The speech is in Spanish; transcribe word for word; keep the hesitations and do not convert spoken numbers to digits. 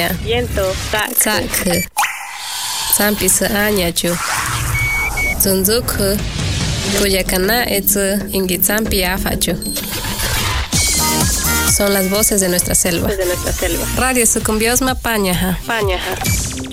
Tsampia. Viento. Tsak. Tsampi se añachu. Zunzuku. Kuyakana etsu ingi tsampi afachu. Son las voces de nuestra selva. De nuestra selva. Radio Sucumbiosma Pañaja. Pañaja.